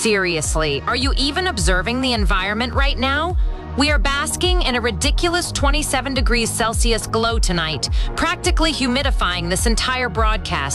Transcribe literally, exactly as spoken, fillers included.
Seriously, are you even observing the environment right now? We are basking in a ridiculous twenty-seven degrees Celsius glow tonight, practically humidifying this entire broadcast.